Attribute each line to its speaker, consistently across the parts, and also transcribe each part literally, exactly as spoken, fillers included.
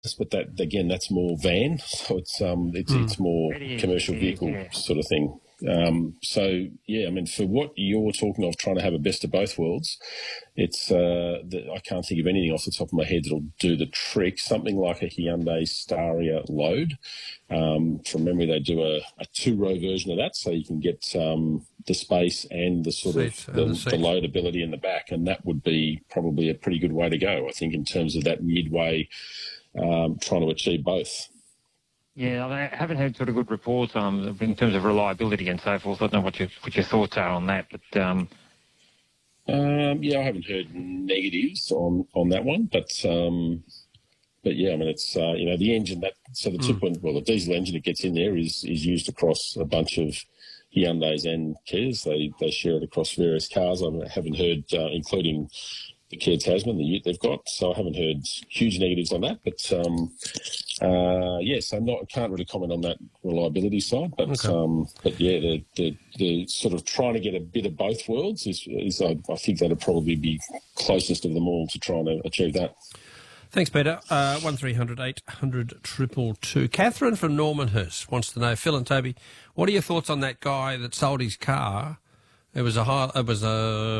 Speaker 1: but that again, that's more van, so it's um, it's
Speaker 2: Mm.
Speaker 1: it's more
Speaker 3: It is,
Speaker 1: commercial
Speaker 3: it is,
Speaker 1: vehicle
Speaker 3: yeah.
Speaker 1: sort of thing. Um, so yeah, I mean, for what you're talking of, trying to have a best of both worlds, it's uh, the, I can't think of anything off the top of my head that'll do the trick. Something like a Hyundai Staria Load. Um, from memory, they do a, a two-row version of that, so you can get um, the space and the sort
Speaker 2: Seats
Speaker 1: of
Speaker 2: and
Speaker 1: the,
Speaker 2: the
Speaker 1: the
Speaker 2: seats.
Speaker 1: loadability in the back, and that would be probably a pretty good way to go, I think, in terms of that midway, um, trying to achieve both.
Speaker 3: Yeah, I haven't had sort of good reports on in terms of reliability and so forth. I don't know what your what your thoughts are on that, but um,
Speaker 1: Um, yeah, I haven't heard negatives on, on that one, but um, but yeah, I mean, it's uh, you know, the engine that so the two point well the diesel engine that gets in there is is used across a bunch of Hyundais and Kias. They they share it across various cars. I haven't heard, uh, including the Kia Tasman, the ute they've got. So I haven't heard huge negatives on that, but um, uh, yes, I'm not. I can't really comment on that reliability side, but
Speaker 2: Okay.
Speaker 1: um, but yeah, the, the the sort of trying to get a bit of both worlds is, is I, I think that'd probably be closest of them all to trying to achieve that.
Speaker 2: Thanks, Peter. Uh, one three hundred eight hundred two two. Catherine from Normanhurst wants to know, Phil and Toby, what are your thoughts on that guy that sold his car? It was a high, it was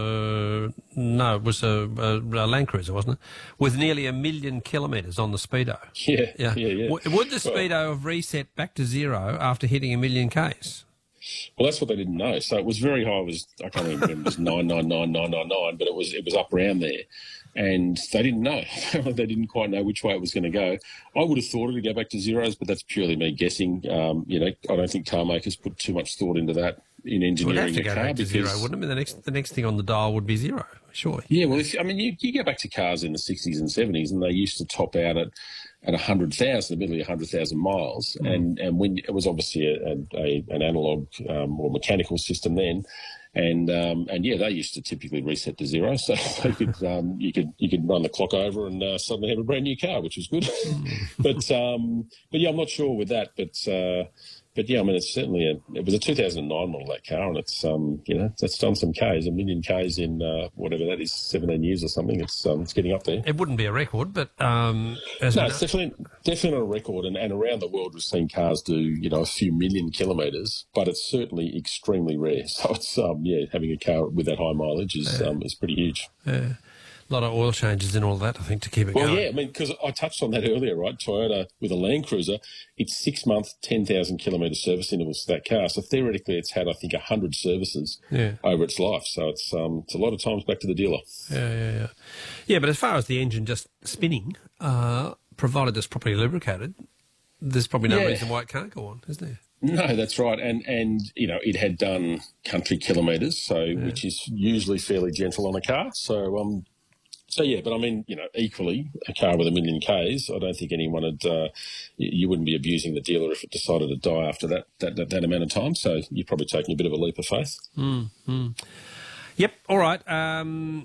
Speaker 2: a no, it was a, a, a Land Cruiser, wasn't it? With nearly a million kilometres on the speedo.
Speaker 1: Yeah, yeah, yeah. yeah.
Speaker 2: W- would the speedo well, have reset back to zero after hitting a million k's?
Speaker 1: Well, that's what they didn't know. So it was very high. It was I can't even remember. It was nine nine nine nine nine nine, but it was it was up around there. And they didn't know. They didn't quite know which way it was going to go. I would have thought it would go back to zeros, but that's purely me guessing. Um, you know, I don't think car makers put too much thought into that in engineering
Speaker 2: it would have to
Speaker 1: a
Speaker 2: go
Speaker 1: car.
Speaker 2: back to
Speaker 1: because,
Speaker 2: zero, wouldn't it? The next, the next thing on the dial would be zero, surely.
Speaker 1: Yeah, well, if, I mean, you, you go back to cars in the sixties and seventies, and they used to top out at at one hundred thousand, admittedly one hundred thousand miles. Mm. And and when it was obviously a, a, an analog um, or mechanical system then. And um, and yeah, they used to typically reset to zero, so you could um, you could you could run the clock over and uh, suddenly have a brand new car, which was good. but um, but yeah, I'm not sure with that, but uh, but yeah, I mean, it's certainly a it was a two thousand nine model, that car, and it's um you know it's done some Ks, a million Ks in uh, whatever that is, seventeen years or something. It's um, it's getting up there.
Speaker 2: It wouldn't be a record, but um, as
Speaker 1: no,
Speaker 2: we
Speaker 1: it's definitely definitely not a record, and, and around the world we've seen cars do you know a few million kilometres, but it's certainly extremely rare. So it's um yeah, having a car with that high mileage is
Speaker 2: yeah.
Speaker 1: um is pretty huge.
Speaker 2: Yeah. A lot of oil changes and all that, I think, to keep it
Speaker 1: well,
Speaker 2: going.
Speaker 1: Well, yeah, I mean, because I touched on that earlier, right? Toyota with a Land Cruiser, it's six-month, ten thousand kilometre service intervals for that car. So theoretically, it's had, I think, one hundred services
Speaker 2: yeah.
Speaker 1: over its life. So it's um, it's a lot of times back to the dealer.
Speaker 2: Yeah, yeah, yeah. Yeah, but as far as the engine just spinning, uh, provided it's properly lubricated, there's probably no
Speaker 1: yeah.
Speaker 2: reason why it can't go on, is there?
Speaker 1: No, that's right. And, and you know, it had done country kilometres, so yeah. which is usually fairly gentle on a car. So, um, So, yeah, but I mean, you know, equally, a car with a million Ks, I don't think anyone would, uh, you wouldn't be abusing the dealer if it decided to die after that, that, that, that amount of time. So you're probably taking a bit of a leap of faith.
Speaker 2: Mm-hmm. Yep, all right. Um,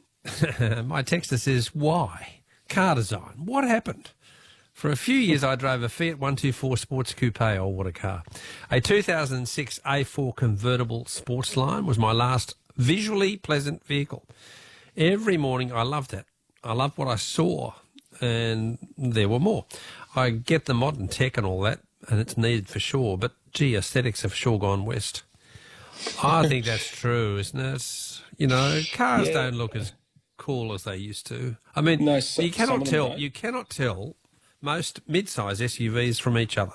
Speaker 2: my texter says, why? Car design. What happened? For a few years, I drove a Fiat one twenty-four Sports Coupe. Oh, what a car. A two thousand six A four convertible Sportsline was my last visually pleasant vehicle. Every morning, I loved it. I loved what I saw, and there were more. I get the modern tech and all that, and it's needed for sure, but, gee, aesthetics have sure gone west. I think that's true, isn't it? You know, cars yeah. don't look as cool as they used to. I mean,
Speaker 1: no, so,
Speaker 2: you cannot tell. You cannot tell most mid-size S U Vs from each other.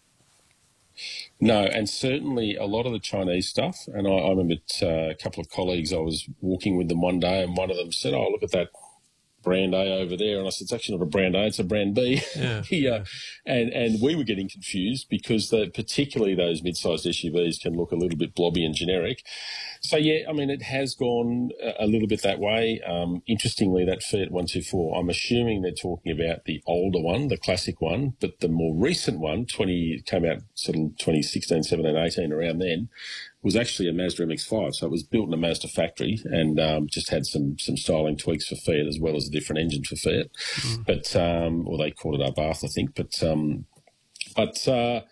Speaker 1: No, and certainly a lot of the Chinese stuff, and I, I remember uh, a couple of colleagues, I was walking with them one day, and one of them said, oh, look at that brand A over there. And I said, it's actually not a brand A, it's a brand B.
Speaker 2: Yeah.
Speaker 1: yeah. And and we were getting confused because the, particularly those mid-sized S U Vs can look a little bit blobby and generic. So, yeah, I mean, it has gone a, a little bit that way. Um, interestingly, that Fiat one twenty-four, I'm assuming they're talking about the older one, the classic one, but the more recent one, twenty came out sort of twenty sixteen, seventeen, eighteen, around then, was actually a Mazda M X five. So it was built in a Mazda factory and um, just had some some styling tweaks for Fiat as well as a different engine for Fiat. Mm. But, um, or they called it Abarth, I think. But, um, but uh,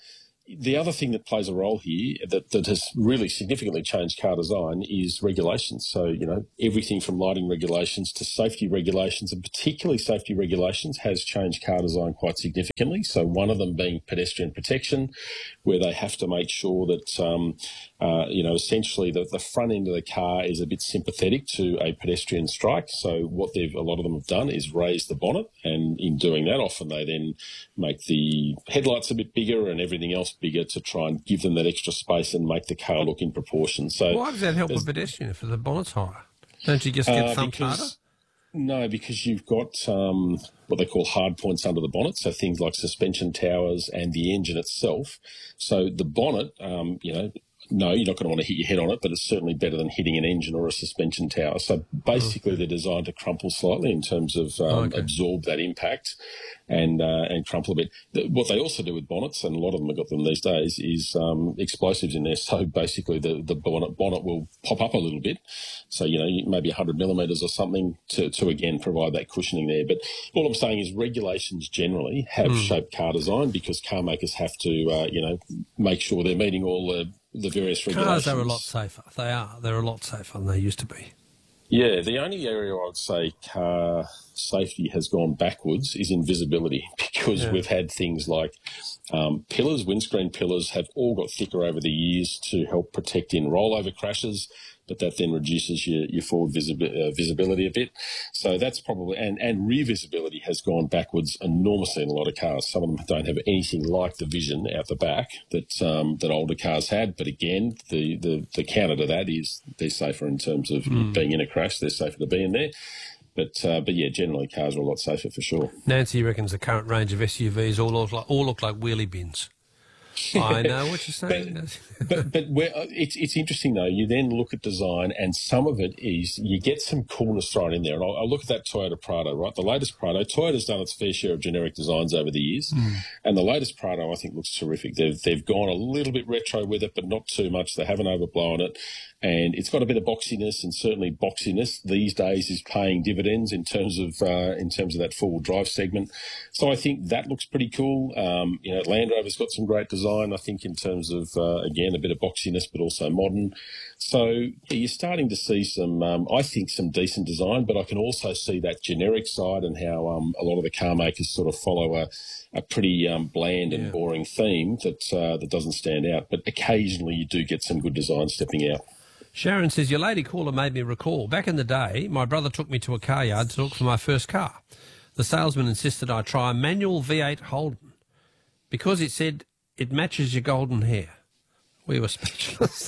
Speaker 1: the other thing that plays a role here that, that has really significantly changed car design is regulations. So, you know, everything from lighting regulations to safety regulations, and particularly safety regulations, has changed car design quite significantly. So one of them being pedestrian protection, where they have to make sure that, um, uh, you know, essentially the, the front end of the car is a bit sympathetic to a pedestrian strike. So what they've, a lot of them have done is raise the bonnet, and in doing that, often they then make the headlights a bit bigger and everything else bigger to try and give them that extra space and make the car look in proportion. So
Speaker 2: why does that help a pedestrian if the bonnet's higher? Don't you just get uh, thumped harder?
Speaker 1: No, because you've got um, what they call hard points under the bonnet, so things like suspension towers and the engine itself. So the bonnet, um, you know, no, you're not going to want to hit your head on it, but it's certainly better than hitting an engine or a suspension tower. So basically okay. they're designed to crumple slightly in terms of um, okay. absorb that impact and uh, and crumple a bit. The, what they also do with bonnets, and a lot of them have got them these days, is um, explosives in there. So basically the, the bonnet, bonnet will pop up a little bit. So, you know, maybe one hundred millimetres or something to, to, again, provide that cushioning there. But all I'm saying is regulations generally have mm. shaped car design because car makers have to, uh, you know, make sure they're meeting all the the various regulations.
Speaker 2: Cars are a lot safer. They are. They're a lot safer than they used to be.
Speaker 1: Yeah, the only area I would say car safety has gone backwards is in visibility, because yeah. we've had things like um, pillars, windscreen pillars have all got thicker over the years to help protect in rollover crashes, but that then reduces your, your forward visibi- uh, visibility a bit. So that's probably, and, and rear visibility has gone backwards enormously in a lot of cars. Some of them don't have anything like the vision out the back that um, that older cars had. But again, the, the, the counter to that is they're safer in terms of mm. being in a crash. They're safer to be in there. But, uh, but yeah, generally cars are a lot safer for sure.
Speaker 2: Nancy reckons the current range of S U Vs all look like, all look like wheelie bins. I know what you're saying.
Speaker 1: But, but, but where, it's it's interesting, though. You then look at design, and some of it is you get some coolness thrown in there. And I'll, I'll look at that Toyota Prado, right? The latest Prado. Toyota's done its fair share of generic designs over the years. Mm. And the latest Prado, I think, looks terrific. They've, they've gone a little bit retro with it, but not too much. They haven't overblown it. And it's got a bit of boxiness, and certainly boxiness these days is paying dividends in terms of uh, in terms of that four-wheel drive segment. So I think that looks pretty cool. Um, you know, Land Rover's got some great design, I think, in terms of, uh, again, a bit of boxiness, but also modern. So yeah, you're starting to see some, um, I think, some decent design, but I can also see that generic side and how um, a lot of the car makers sort of follow a, a pretty um, bland and yeah. boring theme that uh, that doesn't stand out. But occasionally you do get some good design stepping out.
Speaker 2: Sharon says, your lady caller made me recall. Back in the day, my brother took me to a car yard to look for my first car. The salesman insisted I try a manual V eight Holden because it said it matches your golden hair. We were speechless.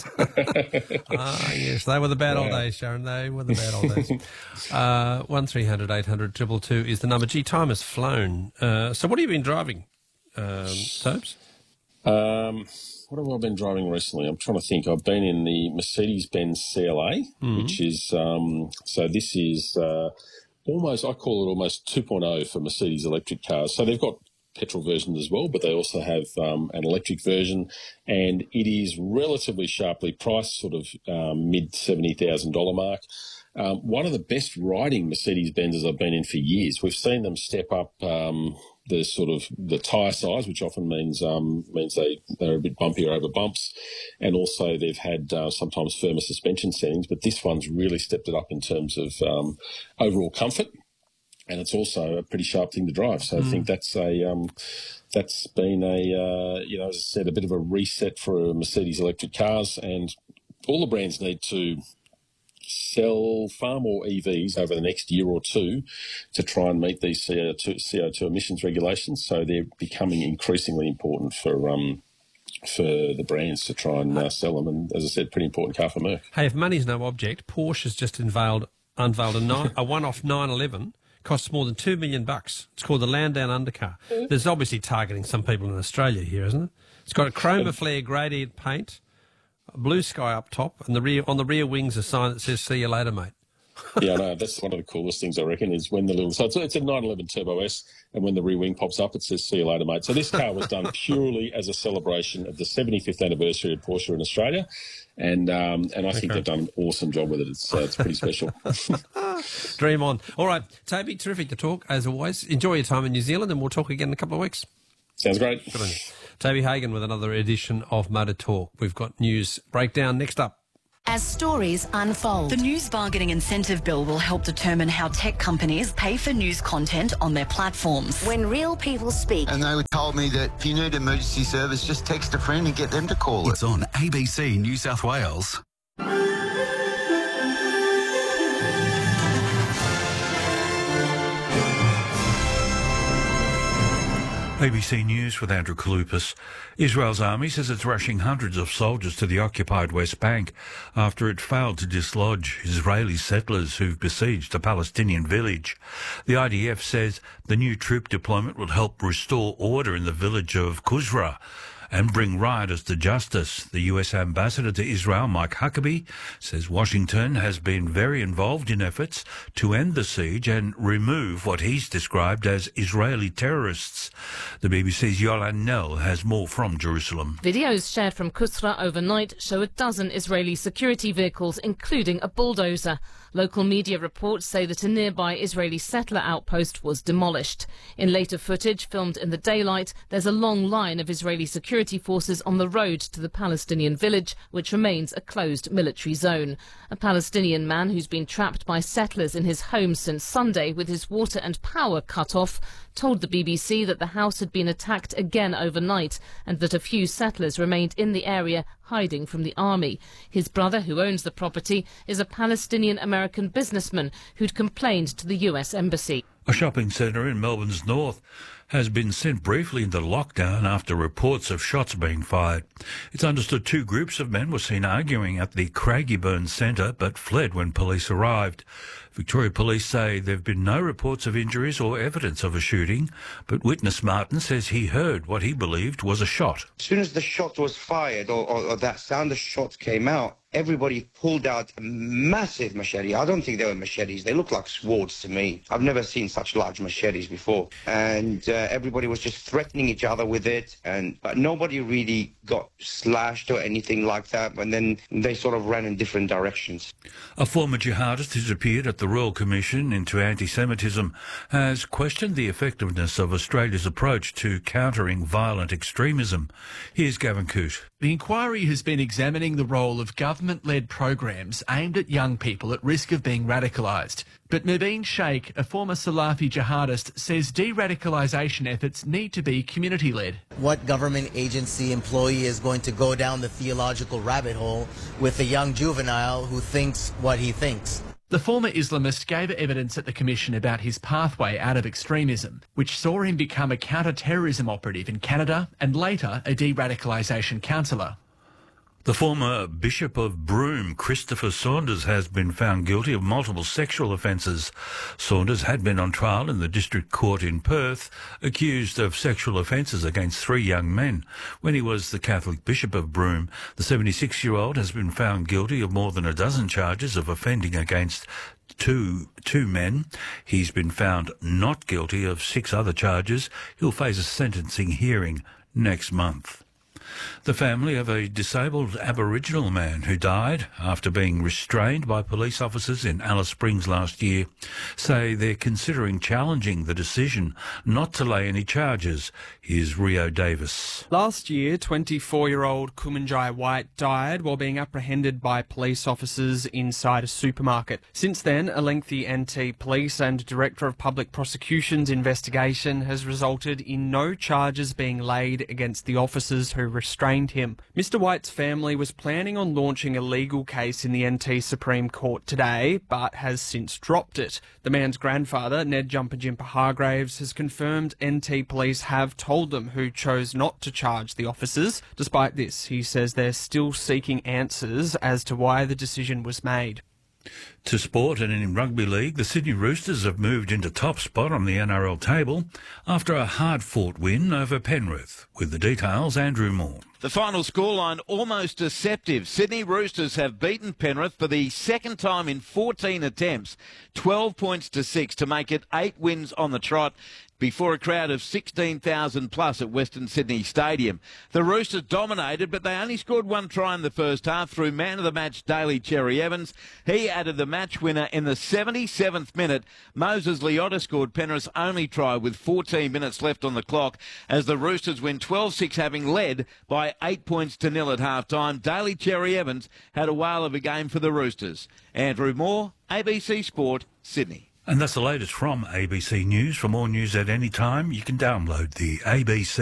Speaker 2: ah, yes, they were the bad wow. old days, Sharon. They were the bad old days. Uh, one three hundred eight hundred two two two is the number. Gee, time has flown. Uh, so what have you been driving, um, Tobes?
Speaker 1: Um... What have I been driving recently? I'm trying to think. I've been in the Mercedes-Benz C L A, mm-hmm. which is, um, so this is uh, almost, I call it almost two point oh for Mercedes electric cars. So they've got petrol versions as well, but they also have um, an electric version, and it is relatively sharply priced, sort of um, mid seventy thousand dollars mark. Um, one of the best riding Mercedes-Benzes I've been in for years. We've seen them step up um, the sort of the tyre size, which often means um, means they, they're a bit bumpier over bumps, and also they've had uh, sometimes firmer suspension settings, but this one's really stepped it up in terms of um, overall comfort, and it's also a pretty sharp thing to drive. So mm. I think that's a um, that's been a uh, you know, as I said, a bit of a reset for Mercedes electric cars, and all the brands need to sell far more E Vs over the next year or two to try and meet these C O two, C O two emissions regulations. So they're becoming increasingly important for um, for the brands to try and uh, sell them. And as I said, pretty important car for Merc.
Speaker 2: Hey, if money's no object, Porsche has just unveiled unveiled a, nine, a one-off nine eleven. Costs more than two million bucks. It's called the Landau Undercar. There's obviously targeting some people in Australia here, isn't it? It's got a chroma flare gradient paint, a blue sky up top, and the rear on the rear wings a sign that says "See you later, mate."
Speaker 1: Yeah, no, that's one of the coolest things I reckon is when the little so it's, it's a nine eleven Turbo S, and when the rear wing pops up, it says "See you later, mate." So this car was done purely as a celebration of the seventy-fifth anniversary of Porsche in Australia, and um, and I okay. think they've done an awesome job with it. It's uh, it's pretty special.
Speaker 2: Dream on. All right, Toby, terrific to talk as always. Enjoy your time in New Zealand, and we'll talk again in a couple of weeks.
Speaker 1: Sounds great.
Speaker 2: Good on you. Toby Hagan with another edition of Motor Talk. We've got news breakdown next up.
Speaker 4: As stories unfold, the News Bargaining Incentive Bill will help determine how tech companies pay for news content on their platforms.
Speaker 5: When real people speak.
Speaker 6: And they told me that if you need emergency service, just text a friend and get them to call it.
Speaker 7: It's on A B C New South Wales.
Speaker 8: A B C News with Andrew Kalupas. Israel's army says it's rushing hundreds of soldiers to the occupied West Bank after it failed to dislodge Israeli settlers who've besieged a Palestinian village. The I D F says the new troop deployment will help restore order in the village of Qusra and bring rioters to justice. The U S ambassador to Israel, Mike Huckabee, says Washington has been very involved in efforts to end the siege and remove what he's described as Israeli terrorists. The B B C's Yolan Nell has more from Jerusalem.
Speaker 9: Videos shared from Qusra overnight show a dozen Israeli security vehicles, including a bulldozer. Local media reports say that a nearby Israeli settler outpost was demolished. In later footage filmed in the daylight, there's a long line of Israeli security forces on the road to the Palestinian village, which remains a closed military zone. A Palestinian man who's been trapped by settlers in his home since Sunday with his water and power cut off told the B B C that the house had been attacked again overnight and that a few settlers remained in the area hiding from the army. His brother, who owns the property, is a Palestinian-American businessman who'd complained to the U S Embassy.
Speaker 8: A shopping centre in Melbourne's north has been sent briefly into lockdown after reports of shots being fired. It's understood two groups of men were seen arguing at the Craigieburn Centre but fled when police arrived. Victoria Police say there have been no reports of injuries or evidence of a shooting, but witness Martin says he heard what he believed was a shot.
Speaker 10: As soon as the shot was fired or, or, or that sound of shots came out, everybody pulled out a massive machete. I don't think they were machetes. They look like swords to me. I've never seen such large machetes before. And uh, everybody was just threatening each other with it. And but nobody really got slashed or anything like that. And then they sort of ran in different directions.
Speaker 8: A former jihadist who's appeared at the Royal Commission into Anti-Semitism has questioned the effectiveness of Australia's approach to countering violent extremism. Here's Gavin Coote.
Speaker 11: The inquiry has been examining the role of government-led programs aimed at young people at risk of being radicalised. But Mubin Sheikh, a former Salafi jihadist, says de-radicalisation efforts need to be community-led.
Speaker 12: What government agency employee is going to go down the theological rabbit hole with a young juvenile who thinks what he thinks?
Speaker 11: The former Islamist gave evidence at the Commission about his pathway out of extremism, which saw him become a counter-terrorism operative in Canada and later a de-radicalisation counsellor.
Speaker 8: The former Bishop of Broome, Christopher Saunders, has been found guilty of multiple sexual offences. Saunders had been on trial in the District Court in Perth, accused of sexual offences against three young men. When he was the Catholic Bishop of Broome, the seventy-six-year-old has been found guilty of more than a dozen charges of offending against two two men. He's been found not guilty of six other charges. He'll face a sentencing hearing next month. The family of a disabled Aboriginal man who died after being restrained by police officers in Alice Springs last year say they're considering challenging the decision not to lay any charges. Here's Rio Davis.
Speaker 13: Last year, twenty-four-year-old Kumanjai White died while being apprehended by police officers inside a supermarket. Since then, a lengthy N T Police and Director of Public Prosecutions investigation has resulted in no charges being laid against the officers who restrained him. Mister White's family was planning on launching a legal case in the N T Supreme Court today, but has since dropped it. The man's grandfather, Ned Jumper Jimper Hargraves, has confirmed N T Police have told them who chose not to charge the officers. Despite this, he says they're still seeking answers as to why the decision was made.
Speaker 8: To sport, and in rugby league, the Sydney Roosters have moved into top spot on the N R L table after a hard-fought win over Penrith. With the details, Andrew Moore.
Speaker 14: The final scoreline almost deceptive. Sydney Roosters have beaten Penrith for the second time in fourteen attempts, twelve points to six to make it eight wins on the trot before a crowd of sixteen thousand plus at Western Sydney Stadium. The Roosters dominated, but they only scored one try in the first half through man of the match Daly Cherry Evans. He added the match winner in the seventy-seventh minute. Moses Leota scored Penrith's only try with fourteen minutes left on the clock as the Roosters win twelve six, having led by eight points to nil at half-time. Daly Cherry Evans had a whale of a game for the Roosters. Andrew Moore, A B C Sport, Sydney.
Speaker 8: And that's the latest from A B C News. For more news at any time, you can download the A B C